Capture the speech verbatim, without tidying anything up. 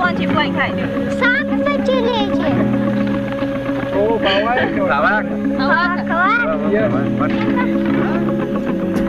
ce poai kai. Saca să ce lege. O, bawai. Sawak. Sawak. Yes.